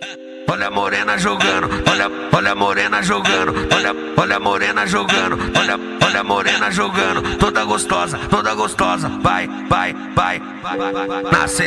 Olha a morena jogando, olha a morena jogando, olha a morena jogando, olha a morena jogando, toda gostosa, vai,